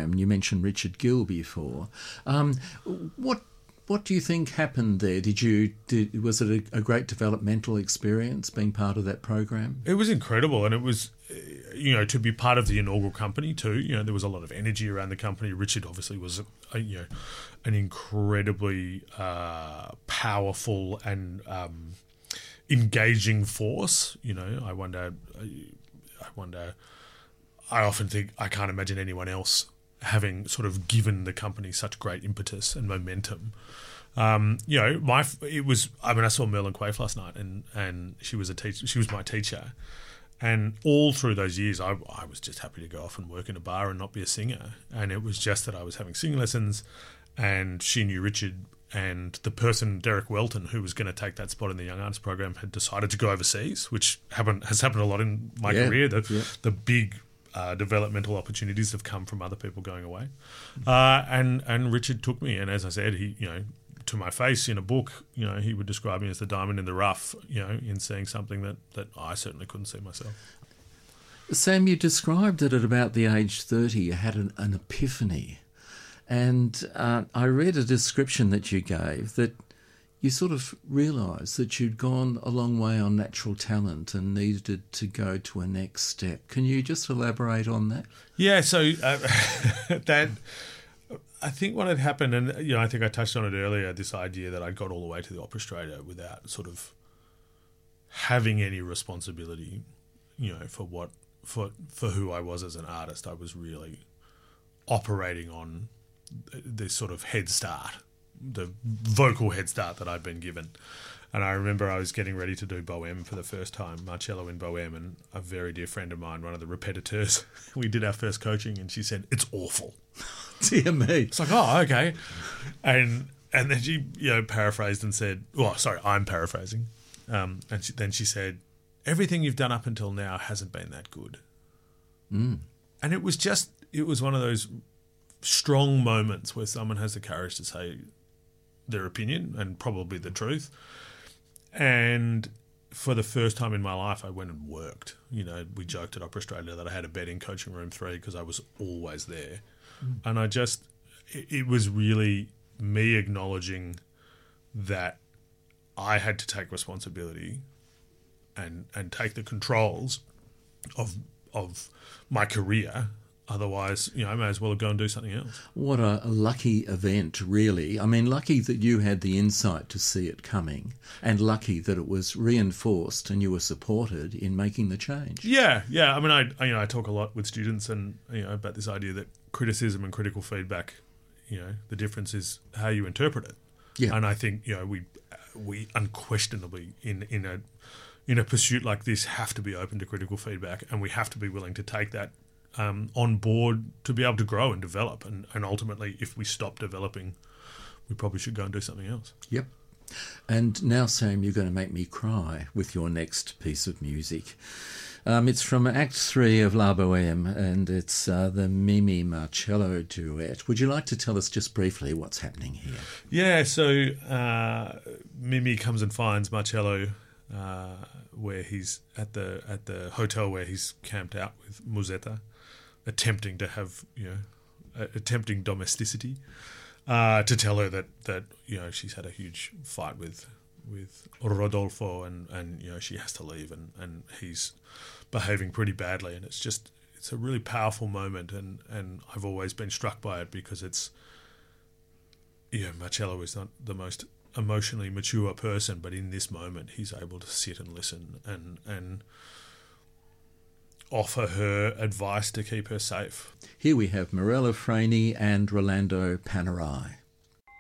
program. You mentioned Richard Gill before. What do you think happened there? Was it a great developmental experience being part of that program? It was incredible, and it was, to be part of the inaugural company too. There was a lot of energy around the company. Richard obviously was, an incredibly powerful and engaging force. I often think I can't imagine anyone else having sort of given the company such great impetus and momentum. I saw Merlin Quaife last night, and she was my teacher, and all through those years, I was just happy to go off and work in a bar and not be a singer. And it was just that I was having singing lessons, and she knew Richard, and the person, Derek Welton, who was going to take that spot in the Young Artist program, had decided to go overseas, which has happened a lot in my career. The big developmental opportunities have come from other people going away. And Richard took me, and as I said, he, to my face in a book, he would describe me as the diamond in the rough, in seeing something that I certainly couldn't see myself. Sam, you described that at about the age 30 you had an epiphany. And I read a description that you gave that you sort of realised that you'd gone a long way on natural talent and needed to go to a next step. Can you just elaborate on that? Yeah, so that... I think what had happened, and I think I touched on it earlier, this idea that I got all the way to the Opera Strata without sort of having any responsibility, for who I was as an artist. I was really operating on this sort of head start, the vocal head start that I'd been given. And I remember I was getting ready to do Bohème for the first time, Marcello in Bohème, and a very dear friend of mine, one of the repetiteurs, we did our first coaching, and she said, "It's awful." Dear me. It's like, oh, okay. And then she, paraphrased and said, well, sorry, I'm paraphrasing. And then she said, "Everything you've done up until now hasn't been that good." Mm. And it was one of those strong moments where someone has the courage to say their opinion and probably the truth. And for the first time in my life, I went and worked. We joked at Opera Strata that I had a bed in coaching room 3 because I was always there. And it was really me acknowledging that I had to take responsibility and take the controls of my career. Otherwise, I may as well go and do something else. What a lucky event, really. I mean, lucky that you had the insight to see it coming, and lucky that it was reinforced and you were supported in making the change. Yeah. I mean, I talk a lot with students and about this idea that criticism and critical feedback, the difference is how you interpret it. Yeah. And I think we unquestionably in a pursuit like this have to be open to critical feedback, and we have to be willing to take that on board to be able to grow and develop. And ultimately, if we stop developing, we probably should go and do something else. Yep. And now, Sam, you're going to make me cry with your next piece of music. It's from Act 3 of La Bohème, and it's the Mimi Marcello duet. Would you like to tell us just briefly what's happening here? Yeah, so Mimi comes and finds Marcello where he's at the hotel where he's camped out with Musetta, attempting to have attempting domesticity, to tell her that she's had a huge fight with Rodolfo and she has to leave and he's behaving pretty badly, and it's a really powerful moment, and I've always been struck by it because it's Marcello is not the most emotionally mature person, but in this moment he's able to sit and listen and offer her advice to keep her safe. Here we have Mirella Freni and Rolando Panerai.